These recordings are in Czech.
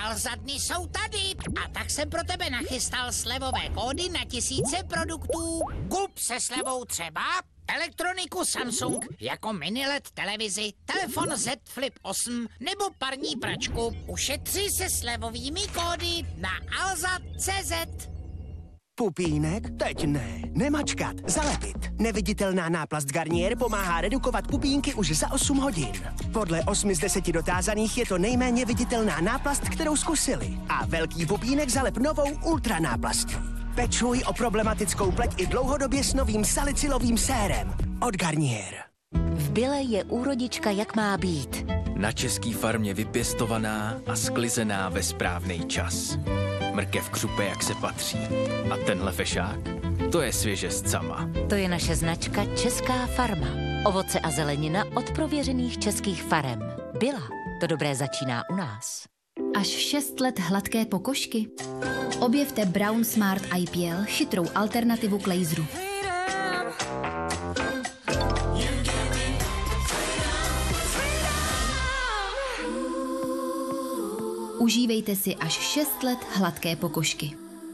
Alza dny jsou tady a tak jsem pro tebe nachystal slevové kódy na tisíce produktů. Kup se slevou třeba elektroniku Samsung jako mini LED televizi, telefon Z Flip 8 nebo parní pračku. Ušetři se slevovými kódy na alza.cz. Pupínek? Teď ne. Nemačkat, zalepit. Neviditelná náplast Garnier pomáhá redukovat pupínky už za 8 hodin. Podle 8 z 10 dotázaných je to nejméně viditelná náplast, kterou zkusili. A velký pupínek zalep novou ultra náplastí. Pečuj o problematickou pleť i dlouhodobě s novým salicylovým sérem od Garnier. V Bile je úrodička, jak má být. Na český farmě vypěstovaná a sklizená ve správný čas. Mrkev křupe, jak se patří. A tenhle fešák? To je svěže z Cama. To je naše značka Česká farma. Ovoce a zelenina od prověřených českých farem. Bila. To dobré začíná u nás. Až 6 let hladké pokožky? Objevte Braun Smart IPL, chytrou alternativu k laseru. Užívejte si až 6 let hladké pokožky.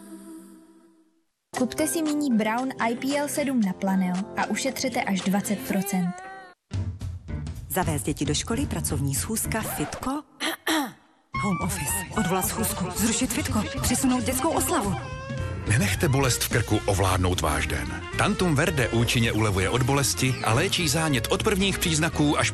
Kupte si nyní Braun IPL 7 na Planeo a ušetřete až 20%. Zavést děti do školy, pracovní schůzka, fitko. Home office, odvolat schůzku, zrušit fitko, přesunout dětskou oslavu. Nenechte bolest v krku ovládnout váš den. Tantum Verde účinně ulevuje od bolesti a léčí zánět od prvních příznaků až